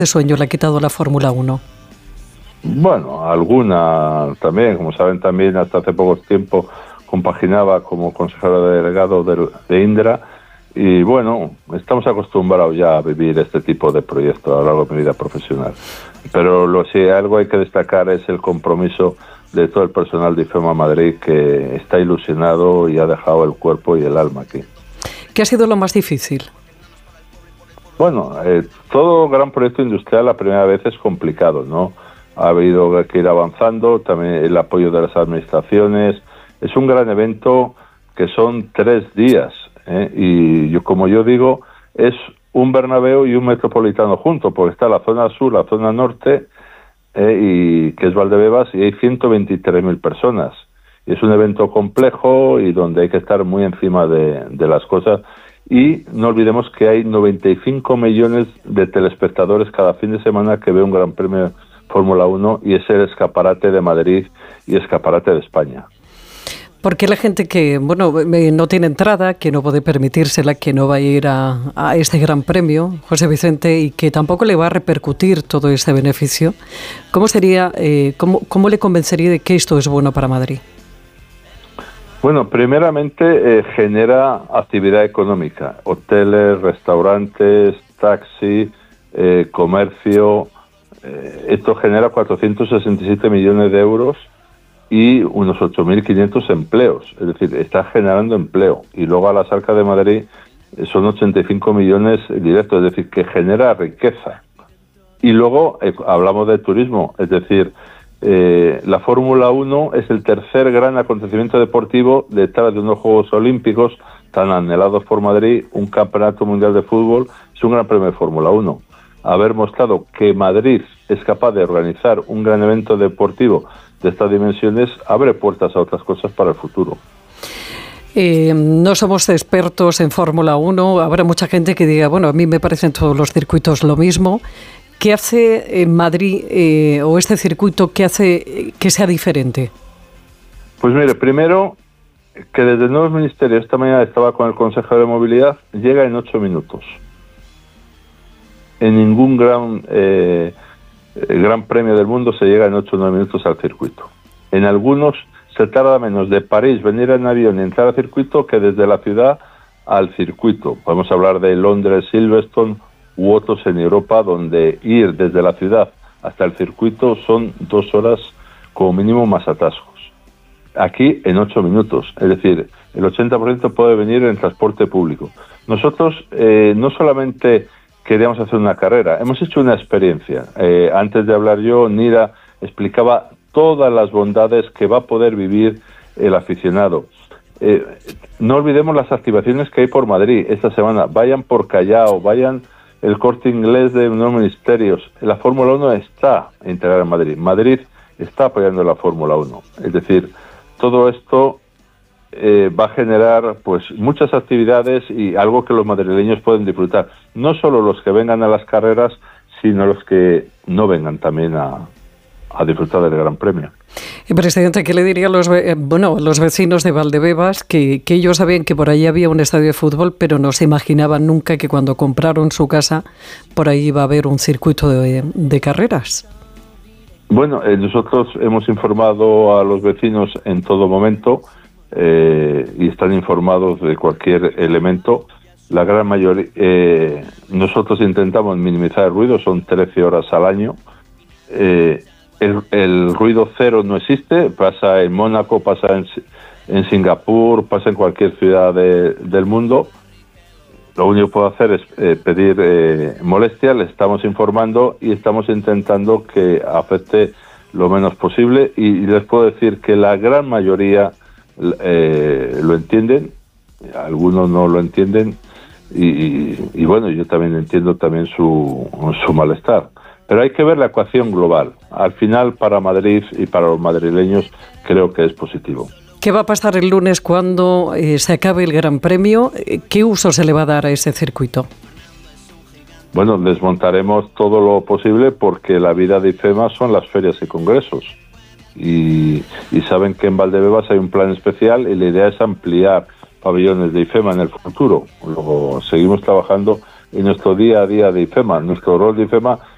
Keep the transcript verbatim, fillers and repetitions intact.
de sueño le ha quitado la Fórmula uno? Bueno, alguna también, como saben, también hasta hace poco tiempo compaginaba como consejero delegado de, de Indra, y bueno, estamos acostumbrados ya a vivir este tipo de proyectos a lo largo de mi vida profesional. Pero lo si algo hay que destacar es el compromiso de todo el personal de IFEMA Madrid, que está ilusionado y ha dejado el cuerpo y el alma aquí. ¿Qué ha sido lo más difícil? Bueno, eh, todo gran proyecto industrial la primera vez es complicado, ¿no? Ha habido que ir avanzando, también el apoyo de las administraciones. Es un gran evento que son tres días, ¿eh? Y yo, como yo digo, es un Bernabéu y un Metropolitano juntos, porque está la zona sur, la zona norte, eh, y que es Valdebebas, y hay ciento veintitrés mil personas. Y es un evento complejo y donde hay que estar muy encima de, de las cosas. Y no olvidemos que hay noventa y cinco millones de telespectadores cada fin de semana que ve un Gran Premio Fórmula uno, y es el escaparate de Madrid y escaparate de España. Porque la gente que, bueno, no tiene entrada, que no puede permitírsela, que no va a ir a, a este Gran Premio, José Vicente, y que tampoco le va a repercutir todo este beneficio, ¿cómo sería, eh, cómo, cómo le convencería de que esto es bueno para Madrid? Bueno, primeramente eh, genera actividad económica, hoteles, restaurantes, taxi, eh, comercio. Eh, esto genera cuatrocientos sesenta y siete millones de euros y unos ocho mil quinientos empleos, es decir, está generando empleo. Y luego a las arcas de Madrid eh, son ochenta y cinco millones directos, es decir, que genera riqueza. Y luego eh, hablamos de turismo, es decir, eh, la Fórmula uno es el tercer gran acontecimiento deportivo detrás de unos Juegos Olímpicos tan anhelados por Madrid, un Campeonato Mundial de Fútbol, es un Gran Premio de Fórmula uno. Haber mostrado que Madrid es capaz de organizar un gran evento deportivo de estas dimensiones abre puertas a otras cosas para el futuro. Eh, no somos expertos en Fórmula uno, habrá mucha gente que diga, bueno, a mí me parecen todos los circuitos lo mismo. ¿Qué hace en Madrid eh, o este circuito, qué hace que sea diferente? Pues mire, primero, que desde el nuevo ministerio, esta mañana estaba con el consejero de movilidad, llega en ocho minutos. En ningún gran eh, gran premio del mundo se llega en ocho o nueve minutos al circuito. En algunos se tarda menos de París venir en avión y entrar al circuito que desde la ciudad al circuito. Podemos hablar de Londres, Silverstone u otros en Europa, donde ir desde la ciudad hasta el circuito son dos horas como mínimo más atascos. Aquí en ocho minutos, es decir, el ochenta por ciento puede venir en transporte público. Nosotros eh, no solamente queríamos hacer una carrera, hemos hecho una experiencia. Eh, antes de hablar yo, Nira explicaba todas las bondades que va a poder vivir el aficionado. Eh, no olvidemos las activaciones que hay por Madrid esta semana. Vayan por Callao, vayan el Corte Inglés de unos ministerios. La Fórmula uno está integrada en Madrid. Madrid está apoyando la Fórmula uno. Es decir, todo esto eh, va a generar pues muchas actividades y algo que los madrileños pueden disfrutar. No solo los que vengan a las carreras, sino los que no vengan también a, a disfrutar del Gran Premio. Y presidente, ¿qué le diría a los, bueno, los vecinos de Valdebebas que, que ellos sabían que por ahí había un estadio de fútbol, pero no se imaginaban nunca que cuando compraron su casa por ahí iba a haber un circuito de, de carreras? Bueno, eh, nosotros hemos informado a los vecinos en todo momento eh, y están informados de cualquier elemento. La gran mayoría, eh, nosotros intentamos minimizar el ruido, son trece horas al año. Eh, el, el ruido cero no existe, pasa en Mónaco, pasa en, en Singapur, pasa en cualquier ciudad de, del mundo. Lo único que puedo hacer es eh, pedir eh, molestia, les estamos informando y estamos intentando que afecte lo menos posible, y, y les puedo decir que la gran mayoría eh, lo entienden, algunos no lo entienden, y, y, y bueno, yo también entiendo también su, su malestar. Pero hay que ver la ecuación global. Al final, para Madrid y para los madrileños, creo que es positivo. ¿Qué va a pasar el lunes cuando eh, se acabe el Gran Premio? ¿Qué uso se le va a dar a ese circuito? Bueno, desmontaremos todo lo posible porque la vida de IFEMA son las ferias y congresos. Y, y saben que en Valdebebas hay un plan especial y la idea es ampliar pabellones de IFEMA en el futuro. Luego seguimos trabajando en nuestro día a día de IFEMA. Nuestro rol de IFEMA